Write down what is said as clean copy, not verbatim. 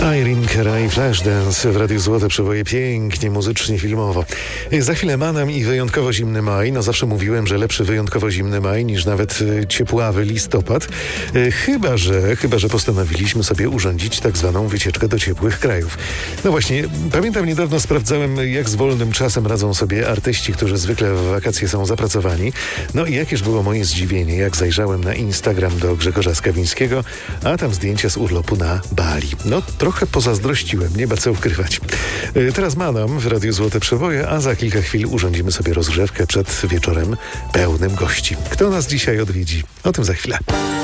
Irene Cara i Flashdance w Radiu Złote Przeboje, pięknie, muzycznie, filmowo. Za chwilę Manam i wyjątkowo zimny maj. No zawsze mówiłem, że lepszy wyjątkowo zimny maj niż nawet ciepławy listopad. Chyba że postanowiliśmy sobie urządzić tak zwaną wycieczkę do ciepłych krajów. No właśnie, pamiętam niedawno sprawdzałem, jak z wolnym czasem radzą sobie artyści, którzy zwykle w wakacje są zapracowani. No i jakież było moje zdziwienie, jak zajrzałem na Instagram do Grzegorza Skawińskiego, a tam zdjęcia z urlopu na Bali. No trochę pozazdrościłem, nie ma co ukrywać. Teraz Manam w Radiu Złote Przeboje, a za kilka chwil urządzimy sobie rozgrzewkę przed wieczorem pełnym gości. Kto nas dzisiaj odwiedzi? O tym za chwilę.